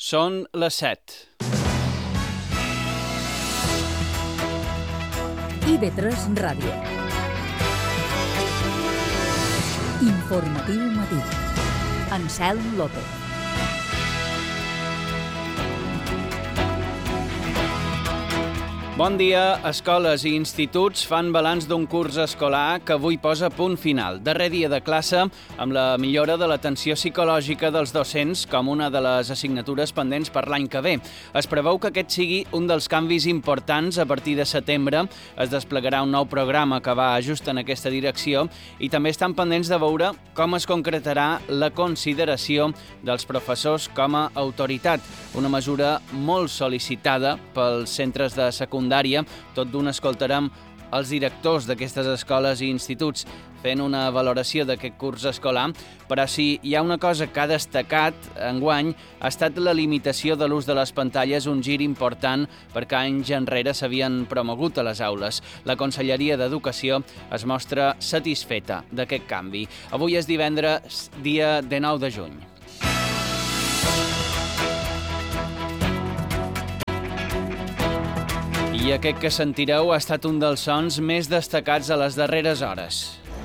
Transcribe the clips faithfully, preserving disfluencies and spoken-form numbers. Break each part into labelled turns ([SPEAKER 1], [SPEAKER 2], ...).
[SPEAKER 1] Són les set.
[SPEAKER 2] I ve tres Ràdio. Informatiu matí. Anselm López.
[SPEAKER 1] Bon dia. Escoles i instituts fan balanç d'un curs escolar que avui posa punt final. Darrer dia de classe amb la millora de l'atenció psicològica dels docents com una de les assignatures pendents per l'any que ve. Es preveu que aquest sigui un dels canvis importants. A partir de setembre es desplegarà un nou programa que va just en aquesta direcció i també estan pendents de veure com es concretarà la consideració dels professors com a autoritat, una mesura molt sol·licitada pels centres de secundària. Tot d'un escoltarem els directors d'aquestes escoles i instituts fent una valoració d'aquest curs escolar, però si hi ha una cosa que ha destacat enguany ha estat la limitació de l'ús de les pantalles, un gir important perquè anys enrere s'havien promogut a les aules. La Conselleria d'Educació es mostra satisfeta d'aquest canvi. Avui és divendres, dia dinou de juny. I aquest que sentireu ha estat un dels sons més destacats a les darreres hores.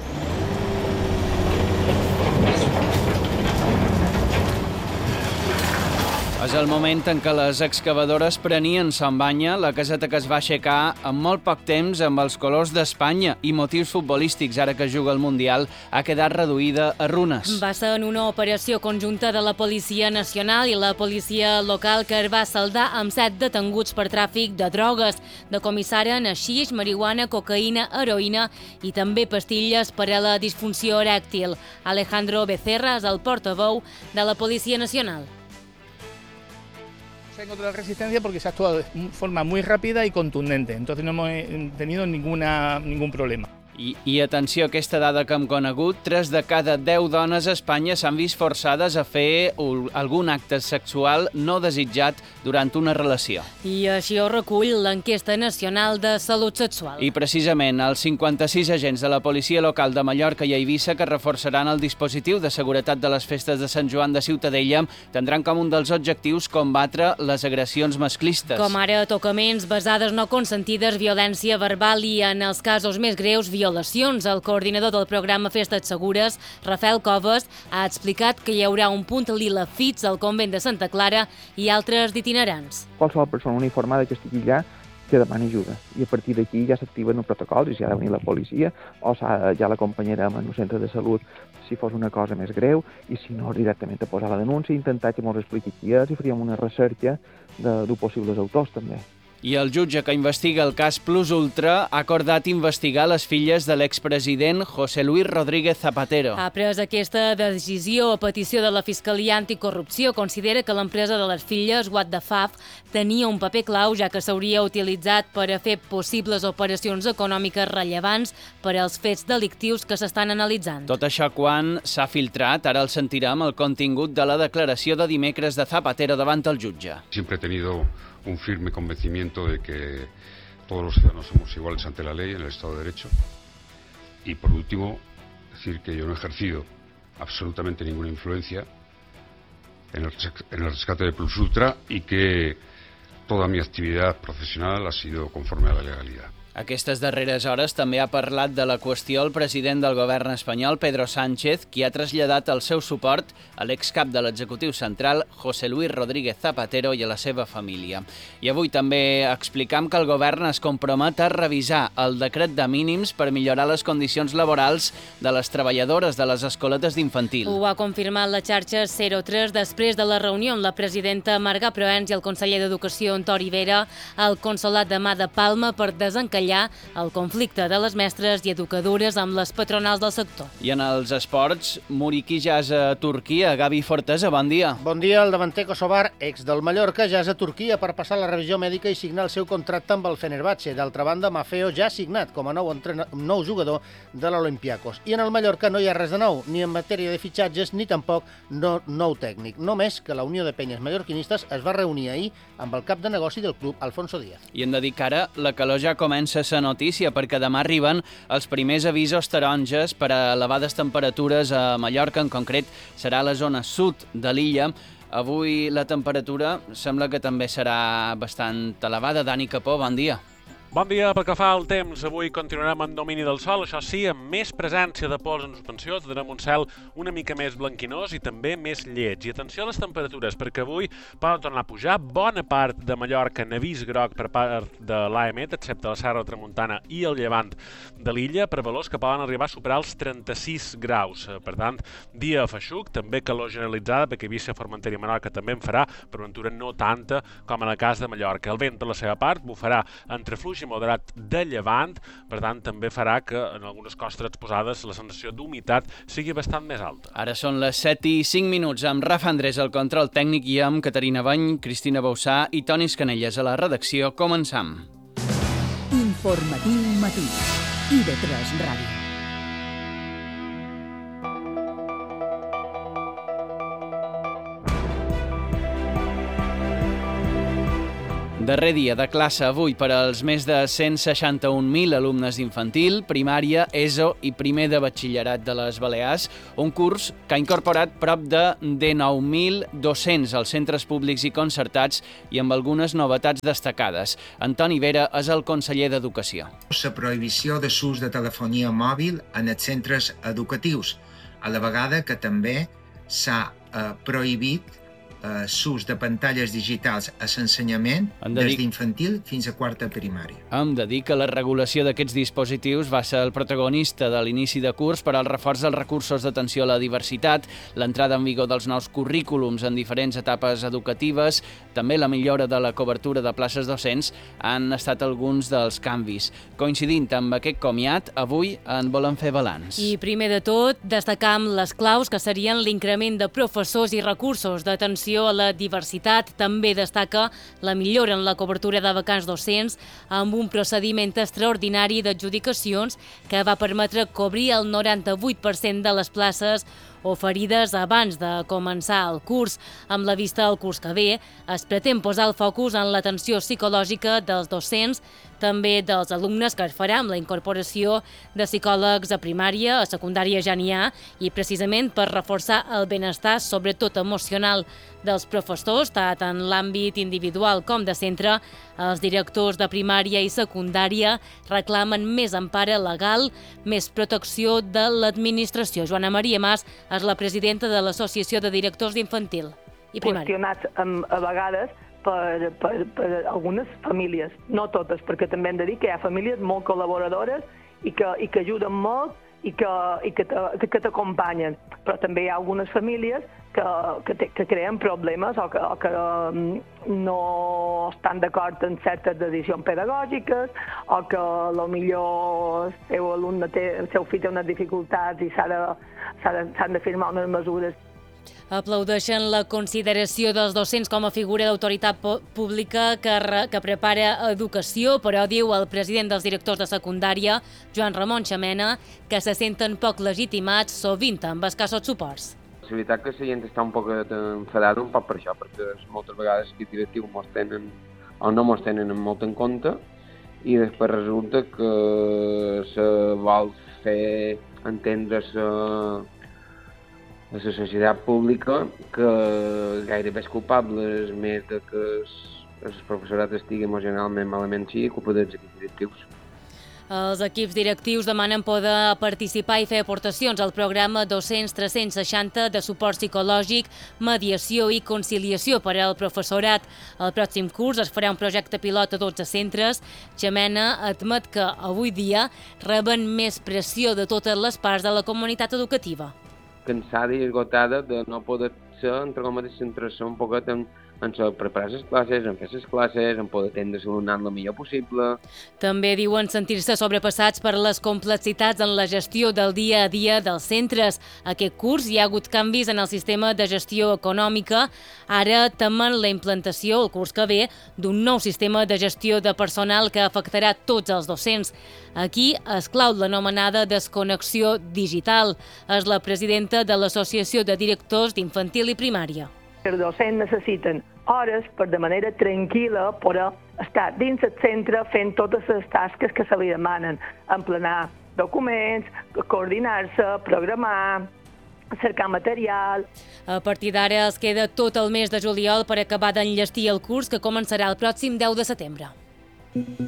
[SPEAKER 1] És el moment en què les excavadores prenien son banya, la caseta que es va aixecar en molt poc temps amb els colors d'Espanya i motius futbolístics, ara que juga el Mundial, ha quedat reduïda a runes.
[SPEAKER 3] Va ser en una operació conjunta de la Policia Nacional i la policia local que es va saldar amb set detenguts per tràfic de drogues. Decomissaren haixix, marihuana, cocaïna, heroïna i també pastilles per a la disfunció erèctil. Alejandro Becerra és el portaveu de la Policia Nacional.
[SPEAKER 4] Se ha encontrado resistencia porque se ha actuado de forma muy rápida y contundente, entonces no hemos tenido ninguna, ningún problema.
[SPEAKER 1] I, I atenció a aquesta dada que hem conegut, tres de cada deu dones a Espanya s'han vist forçades a fer algun acte sexual no desitjat durant una relació.
[SPEAKER 3] I així ho recull l'enquesta nacional de salut sexual.
[SPEAKER 1] I precisament els cinquanta-sis agents de la policia local de Mallorca i Eivissa que reforçaran el dispositiu de seguretat de les festes de Sant Joan de Ciutadella tindran com un dels objectius combatre les agressions masclistes.
[SPEAKER 3] Com ara tocaments, besades no consentides, violència verbal i, en els casos més greus, violacions. El coordinador del programa Festes Segures, Rafael Coves, ha explicat que hi haurà un punt lila fix al convent de Santa Clara i altres d'itinerants.
[SPEAKER 5] Qualsevol persona uniformada que estigui allà que demani ajuda i a partir d'aquí ja s'activen els protocols i si ha de venir la policia o ja l'acompanyarem en un centre de salut si fos una cosa més greu i si no directament a posar la denúncia i intentar que ens expliqui qui és i faríem una recerca de, de possibles autors també.
[SPEAKER 1] I el jutge que investiga el cas Plus Ultra ha acordat investigar les filles de l'expresident José Luis Rodríguez Zapatero.
[SPEAKER 3] Ha pres aquesta decisió a petició de la Fiscalia Anticorrupció. Considera que l'empresa de les filles, What the Faf, tenia un paper clau ja que s'hauria utilitzat per a fer possibles operacions econòmiques rellevants per als fets delictius que s'estan analitzant.
[SPEAKER 1] Tot això quan s'ha filtrat, ara el sentirem, el contingut de la declaració de dimecres de Zapatero davant el jutge.
[SPEAKER 6] Siempre he tenido un firme convencimiento de que todos los ciudadanos somos iguales ante la ley en el Estado de Derecho. Y por último, decir que yo no he ejercido absolutamente ninguna influencia en el, en el rescate de Plus Ultra y que toda mi actividad profesional ha sido conforme a la legalidad.
[SPEAKER 1] Aquestes darreres hores també ha parlat de la qüestió el president del govern espanyol, Pedro Sánchez, qui ha traslladat el seu suport a l'excap de l'executiu central, José Luis Rodríguez Zapatero, i a la seva família. I avui també explicam que el govern es compromet a revisar el decret de mínims per millorar les condicions laborals de les treballadores de les escoletes d'infantil.
[SPEAKER 3] Ho ha confirmat la xarxa zero tres després de la reunió amb la presidenta Marga Proens i el conseller d'Educació, Antori Vera, al Consolat de Mà de Palma per desencallar el conflicte de les mestres i educadores amb les patronals del sector.
[SPEAKER 1] I en els esports, Muriqui ja és a Turquia. Gavi Fortesa, bon dia.
[SPEAKER 7] Bon dia. El davanter kosovar, ex del Mallorca, ja és a Turquia per passar la revisió mèdica i signar el seu contracte amb el Fenerbahçe. D'altra banda, Maffeo ja ha signat com a nou, entrena... nou jugador de l'Olympiakos. I en el Mallorca no hi ha res de nou, ni en matèria de fitxatges, ni tampoc no, nou tècnic. Només que la Unió de Penyes Mallorquinistes es va reunir ahir amb el cap de negoci del club, Alfonso Díaz.
[SPEAKER 1] I hem de dir que ara la calor ja comença a ser notícia perquè demà arriben els primers avisos taronges per a elevades temperatures a Mallorca. En concret, serà a la zona sud de l'illa Avui la temperatura sembla que també serà bastant elevada. Dani Capó, bon dia.
[SPEAKER 8] Bon dia. Pel que fa al temps, avui continuarem en domini del sol, això sí, amb més presència de pols en suspensió, tindrem un cel una mica més blanquinós i també més lleig. I atenció a les temperatures, perquè avui poden tornar a pujar. Bona part de Mallorca en avís groc per part de l'A E M E T, excepte la Serra Tramuntana i el llevant de l'illa, per valors que poden arribar a superar els trenta-sis graus. Per tant, dia feixuc, també calor generalitzada, perquè Eivissa, Formentera i Menorca també en farà, per ventura no tanta com en el cas de Mallorca. El vent, per la seva part, bufarà entre fluix i moderat de llevant, per tant també farà que en algunes costes exposades la sensació d'humitat sigui bastant més alta.
[SPEAKER 1] Ara són les set i cinc minuts, amb Rafa Andrés al control tècnic i amb Caterina Bany, Cristina Bauçà i Toni Escanelles a la redacció. Començam.
[SPEAKER 2] Informatiu matí. I V tres Ràdio.
[SPEAKER 1] Darrer dia de classe avui per als més de cent seixanta-un mil alumnes d'infantil, primària, E S O i primer de batxillerat de les Balears, un curs que ha incorporat prop de dinou mil dos-cents als centres públics i concertats i amb algunes novetats destacades. Antoni Vera és el conseller d'Educació.
[SPEAKER 9] La prohibició de l'ús de telefonia mòbil en els centres educatius, a la vegada que també s'ha eh, prohibit l'ús de pantalles digitals a l'ensenyament des d'infantil fins a quarta primària.
[SPEAKER 1] Hem de dir que la regulació d'aquests dispositius va ser el protagonista de l'inici de curs per al reforç dels recursos d'atenció a la diversitat, l'entrada en vigor dels nous currículums en diferents etapes educatives, també la millora de la cobertura de places docents han estat alguns dels canvis. Coincidint amb aquest comiat, avui en volen fer balanç.
[SPEAKER 3] I primer de tot, destacam les claus que serien l'increment de professors i recursos d'atenció a la diversitat. També destaca la millora en la cobertura de vacants docents amb un procediment extraordinari d'adjudicacions que va permetre cobrir el noranta-vuit per cent de les places oferides abans de començar el curs. Amb la vista al curs que ve, es pretén posar el focus en l'atenció psicològica dels docents, també dels alumnes, que es farà amb la incorporació de psicòlegs a primària, a secundària ja n'hi ha, i precisament per reforçar el benestar, sobretot emocional, dels professors, tant en l'àmbit individual com de centre. Els directors de primària i secundària reclamen més empara legal, més protecció de l'administració. Joana Maria Mas és la presidenta de l'Associació de Directors d'Infantil i Primària.
[SPEAKER 10] Qüestionats a vegades per, per, per algunes famílies, no totes, perquè també hem de dir que hi ha famílies molt col·laboradores i que, i que ajuden molt i que, i que, que, que t'acompanyen, però també hi ha algunes famílies que, que, te, que creen problemes o que, o que no estan d'acord en certes decisions pedagògiques o que potser el seu alumne té, el seu fill té unes dificultats i s'han de, s'han de firmar unes mesures.
[SPEAKER 3] Aplaudeixen la consideració dels docents com a figura d'autoritat pública que, re, que prepara educació, però diu el president dels directors de secundària, Joan Ramon Xamena, que se senten poc legitimats, sovint amb escassos suports.
[SPEAKER 11] És veritat que la gent està un poc enfadada un poc per això, perquè moltes vegades els directius mos tenen o no mos tenen molt en compte i després resulta que se vol fer entendre a la societat pública que gairebé és culpable més de que el professorat estigui emocionalment malament sigui culpa dels equips directius.
[SPEAKER 3] Els equips directius demanen poder participar i fer aportacions al programa dos-cents tres-cents seixanta de suport psicològic, mediació i conciliació per al professorat. El pròxim curs es farà un projecte pilot a dotze centres. Xamena admet que avui dia reben més pressió de totes les parts de la comunitat educativa.
[SPEAKER 11] Cansada i esgotada de no poder ser, entre cometes, centrar-se un poquet en, en preparar les classes, en fer les classes, en poder atendre l'alumnat el millor possible.
[SPEAKER 3] També diuen sentir-se sobrepassats per les complexitats en la gestió del dia a dia dels centres. Aquest curs hi ha hagut canvis en el sistema de gestió econòmica. Ara temen la implantació, el curs que ve, d'un nou sistema de gestió de personal que afectarà tots els docents. Aquí es clau l'anomenada desconnexió digital. És la presidenta de l'Associació de Directors d'Infantil i Primària.
[SPEAKER 10] Els docents necessiten hores per de manera tranquil·la poder estar dins el centre fent totes les tasques que se li demanen, emplenar documents, coordinar-se, programar, cercar material.
[SPEAKER 3] A partir d'ara es queda tot el mes de juliol per acabar d'enllestir el curs que començarà el pròxim deu de setembre.